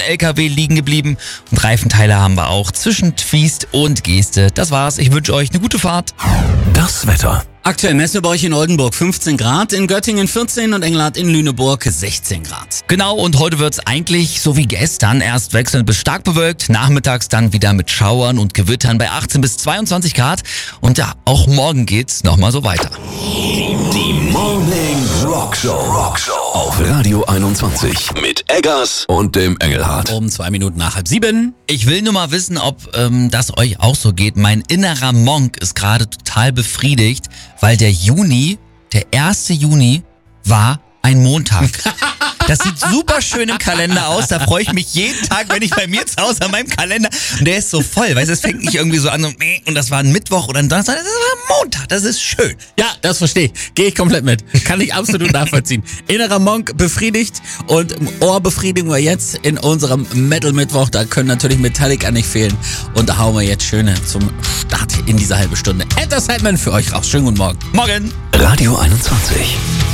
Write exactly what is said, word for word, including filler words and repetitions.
L K W liegen geblieben und Reifenteile haben wir auch zwischen Twiest und Geeste. Das war's. Ich wünsche euch eine gute Fahrt. Das Wetter. Aktuell messen wir bei euch in Oldenburg fünfzehn Grad, in Göttingen vierzehn und Engelhardt in Lüneburg sechzehn Grad. Genau, und heute wird's eigentlich so wie gestern. Erst wechselnd bis stark bewölkt, nachmittags dann wieder mit Schauern und Gewittern bei achtzehn bis zweiundzwanzig Grad. Und ja, auch morgen geht's nochmal so weiter. Die Morning Rockshow. Rockshow auf Radio einundzwanzig mit Eggers und dem Engelhardt. Um zwei Minuten nach halb sieben. Ich will nur mal wissen, ob ähm, das euch auch so geht. Mein innerer Monk ist gerade total befriedigt, weil der Juni, der erste Juni, war ein Montag. Das sieht super schön im Kalender aus. Da freue ich mich jeden Tag, wenn ich bei mir zu Hause an meinem Kalender... Und der ist so voll, weißt du, es fängt nicht irgendwie so an, so, und das war ein Mittwoch oder ein Donnerstag, das war ein Montag, das ist schön. Ja, das verstehe ich. Gehe ich komplett mit. Kann ich absolut nachvollziehen. Innerer Monk befriedigt und Ohr befriedigen wir jetzt in unserem Metal-Mittwoch. Da können natürlich Metallica nicht fehlen. Und da hauen wir jetzt schöne zum Start in diese halbe Stunde. Enter Sandman für euch raus. Schönen guten Morgen. Morgen. Radio einundzwanzig.